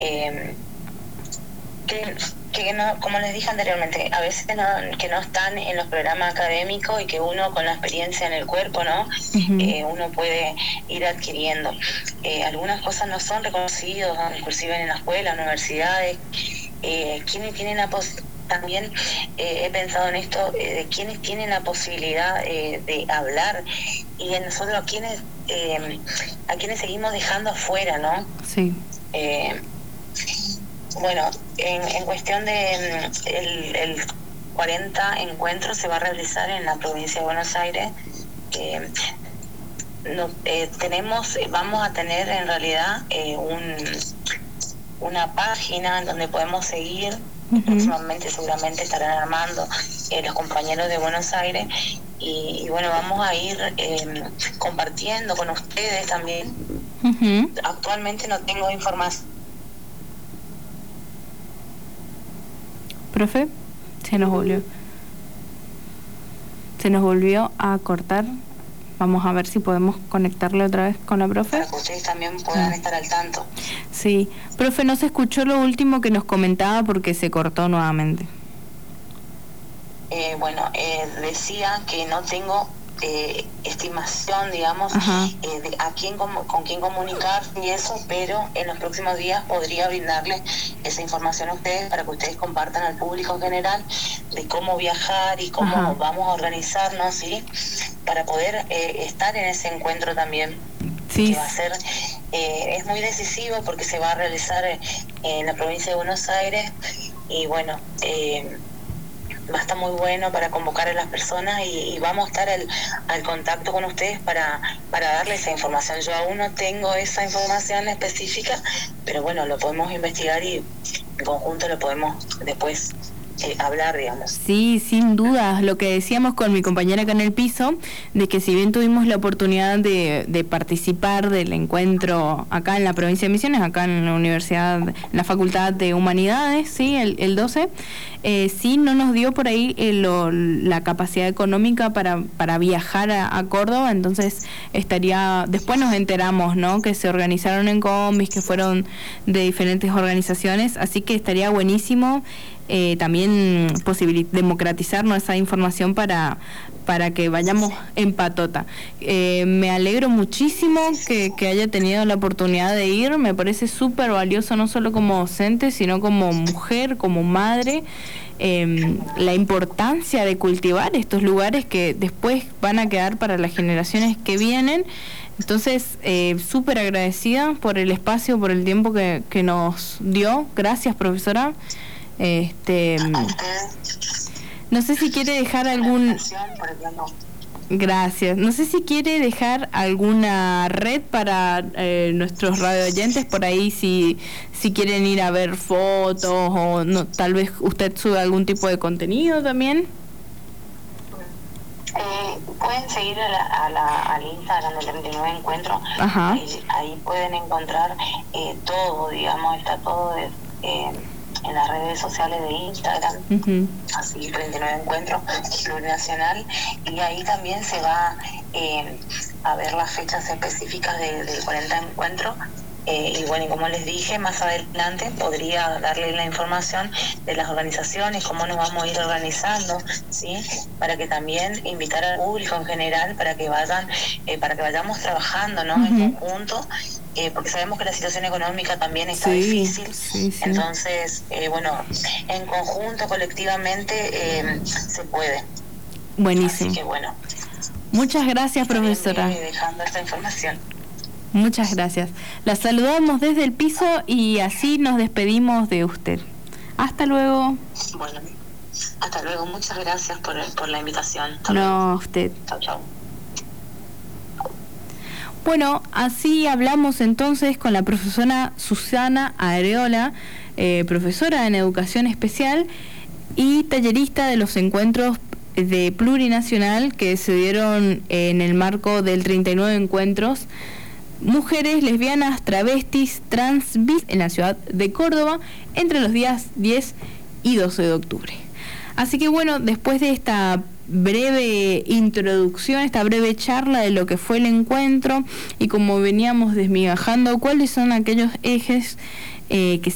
que no, como les dije anteriormente, a veces que no están en los programas académicos y que uno con la experiencia en el cuerpo, ¿no? Uno puede ir adquiriendo. Algunas cosas no son reconocidas, inclusive en la escuela, universidades. Quienes tienen la también he pensado en esto, de quienes tienen la posibilidad de hablar y de nosotros a quienes seguimos dejando afuera, ¿no? Sí. Bueno, en cuestión de el 40 encuentros se va a realizar en la provincia de Buenos Aires. Vamos a tener en realidad una página en donde podemos seguir. Próximamente seguramente estarán armando los compañeros de Buenos Aires y bueno, vamos a ir compartiendo con ustedes también. Actualmente no tengo información. Profe, se nos volvió a cortar. Vamos a ver si podemos conectarle otra vez con la profe. Para que ustedes también puedan estar al tanto. Sí. Profe, no se escuchó lo último que nos comentaba porque se cortó nuevamente. Decía que no tengo estimación, digamos, de con quién comunicar y eso, pero en los próximos días podría brindarles esa información a ustedes para que ustedes compartan al público en general de cómo viajar y cómo vamos a organizarnos, ¿sí? Para poder estar en ese encuentro también. Sí. Que va a ser, es muy decisivo porque se va a realizar en la provincia de Buenos Aires y bueno, va a estar muy bueno para convocar a las personas y vamos a estar al contacto con ustedes para darles esa información. Yo aún no tengo esa información específica, pero bueno, lo podemos investigar y en conjunto lo podemos después hablar, digamos. Sí, sin duda, lo que decíamos con mi compañera acá en el piso, de que si bien tuvimos la oportunidad de participar del encuentro acá en la provincia de Misiones, acá en la universidad, en la Facultad de Humanidades, sí, el 12, sí no nos dio por ahí la capacidad económica para viajar a Córdoba, entonces después nos enteramos, ¿no?, que se organizaron en combis, que fueron de diferentes organizaciones, así que estaría buenísimo también democratizarnos esa información para que vayamos en patota. Me alegro muchísimo que haya tenido la oportunidad de ir, me parece súper valioso, no solo como docente, sino como mujer, como madre, la importancia de cultivar estos lugares que después van a quedar para las generaciones que vienen. Entonces, súper agradecida por el espacio, por el tiempo que nos dio. Gracias, profesora. No sé si quiere dejar Gracias. No sé si quiere dejar alguna red para nuestros radioyentes por ahí, si quieren ir a ver fotos o no, tal vez usted sube algún tipo de contenido también. Pueden seguir al Instagram del 39 Encuentro. Ahí pueden encontrar todo, digamos, está todo en las redes sociales de Instagram, así 39 Encuentro Plurinacional, y ahí también se va a ver las fechas específicas del 40 Encuentro. Y bueno, y como les dije, más adelante podría darle la información de las organizaciones, cómo nos vamos a ir organizando, ¿sí? Para que también invitar al público en general, para que vayamos trabajando, ¿no? En conjunto, porque sabemos que la situación económica también está difícil. Entonces, en conjunto, colectivamente, se puede. Buenísimo. Así que bueno. Muchas gracias, profesora. Dejando esta información. Muchas gracias. La saludamos desde el piso y así nos despedimos de usted. Hasta luego. Bueno, hasta luego. Muchas gracias por la invitación. No, usted. Chau, chau. Bueno, así hablamos entonces con la profesora Susana Areola, profesora en Educación Especial y tallerista de los encuentros de Plurinacional que se dieron en el marco del 39 Encuentros Mujeres, Lesbianas, Travestis, Trans, Bis en la ciudad de Córdoba entre los días 10 y 12 de octubre. Así que bueno, después de esta breve introducción, esta breve charla de lo que fue el encuentro y como veníamos desmigajando cuáles son aquellos ejes que